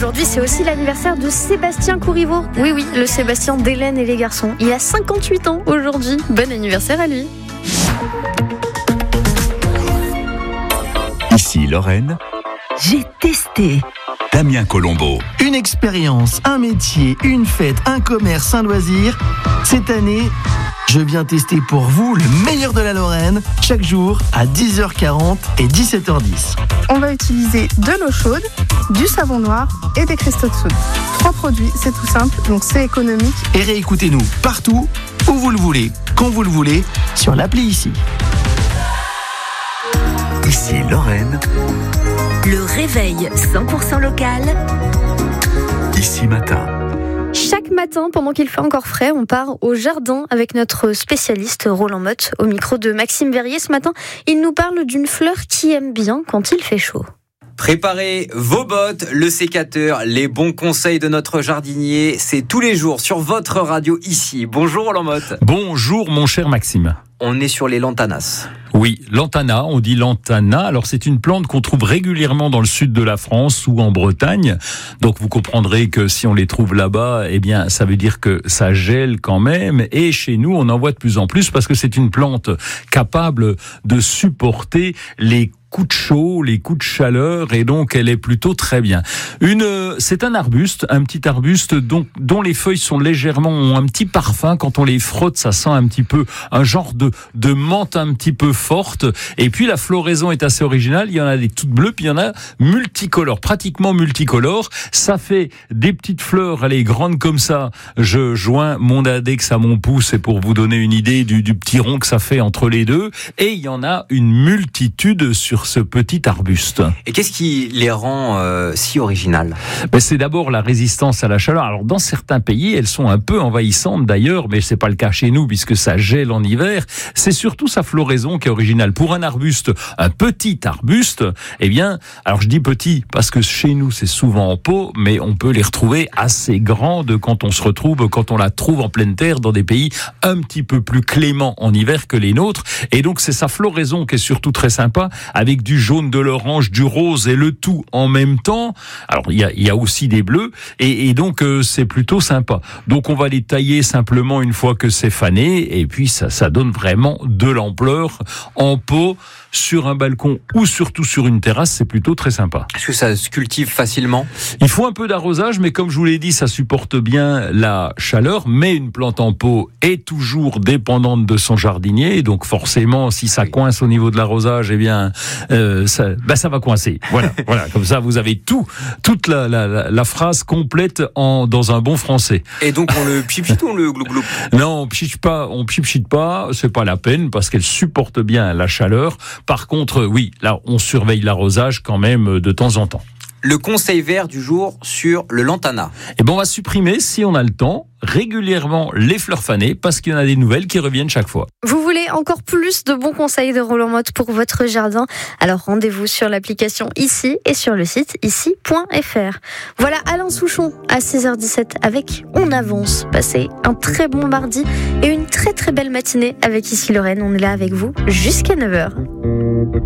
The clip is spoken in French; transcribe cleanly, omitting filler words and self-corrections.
Aujourd'hui, c'est aussi l'anniversaire de Sébastien Courriveau. Oui, le Sébastien d'Hélène et les garçons. Il a 58 ans aujourd'hui. Bon anniversaire à lui. Ici Lorraine. J'ai testé. Damien Colombo. Une expérience, un métier, une fête, un commerce, un loisir. Cette année, je viens tester pour vous le meilleur de la Lorraine, chaque jour à 10h40 et 17h10. On va utiliser de l'eau chaude, du savon noir et des cristaux de soude. 3 produits, c'est tout simple, donc c'est économique. Et réécoutez-nous partout, où vous le voulez, quand vous le voulez, sur l'appli ici. Ici Lorraine. Le réveil 100% local. Ici Matin. Chaque matin, pendant qu'il fait encore frais, on part au jardin avec notre spécialiste Roland Motte. Au micro de Maxime Verrier ce matin, il nous parle d'une fleur qui aime bien quand il fait chaud. Préparez vos bottes, le sécateur, les bons conseils de notre jardinier. C'est tous les jours sur votre radio ici. Bonjour Roland Motte. Bonjour mon cher Maxime. On est sur les lantanas. Oui, lantana, on dit lantana. Alors c'est une plante qu'on trouve régulièrement dans le sud de la France ou en Bretagne. Donc vous comprendrez que si on les trouve là-bas, eh bien ça veut dire que ça gèle quand même. Et chez nous, on en voit de plus en plus parce que c'est une plante capable de supporter les coups de chaud, les coups de chaleur, et donc elle est plutôt très bien. C'est un arbuste, un petit arbuste dont les feuilles sont ont un petit parfum. Quand on les frotte, ça sent un petit peu un genre de menthe un petit peu forte. Et puis la floraison est assez originale. Il y en a des toutes bleues, puis il y en a multicolores, pratiquement multicolores. Ça fait des petites fleurs, elle est grande comme ça. Je joins mon index à mon pouce, et pour vous donner une idée du petit rond que ça fait entre les deux. Et il y en a une multitude sur ce petit arbuste. Et qu'est-ce qui les rend si originales ? C'est d'abord la résistance à la chaleur. Alors dans certains pays, elles sont un peu envahissantes d'ailleurs, mais c'est pas le cas chez nous puisque ça gèle en hiver. C'est surtout sa floraison qui est originale. Pour un arbuste, un petit arbuste, eh bien, alors je dis petit parce que chez nous c'est souvent en pot, mais on peut les retrouver assez grandes quand on la trouve en pleine terre dans des pays un petit peu plus cléments en hiver que les nôtres. Et donc c'est sa floraison qui est surtout très sympa, avec du jaune, de l'orange, du rose et le tout en même temps. Alors il y a aussi des bleus et donc c'est plutôt sympa. Donc on va les tailler simplement une fois que c'est fané, et puis ça donne vraiment de l'ampleur en pot, sur un balcon ou surtout sur une terrasse, c'est plutôt très sympa. Est-ce que ça se cultive facilement ? Il faut un peu d'arrosage, mais comme je vous l'ai dit, ça supporte bien la chaleur, mais une plante en pot est toujours dépendante de son jardinier, donc forcément, si ça coince au niveau de l'arrosage, eh bien, ça va coincer. Voilà, comme ça, vous avez toute la phrase complète dans un bon français. Et donc, on le pchit ou on le glou-glou ? Non, on pchit pas, c'est pas la peine, parce qu'elle supporte bien la chaleur. Par contre, oui, là, on surveille l'arrosage quand même de temps en temps. Le conseil vert du jour sur le lantana. On va supprimer, si on a le temps, régulièrement les fleurs fanées, parce qu'il y en a des nouvelles qui reviennent chaque fois. Vous voulez encore plus de bons conseils de Roland Motte pour votre jardin ? Alors rendez-vous sur l'application ici et sur le site ici.fr. Voilà Alain Souchon à 6h17 avec On avance. Passez un très bon mardi et une très très belle matinée avec Ici Lorraine. On est là avec vous jusqu'à 9h.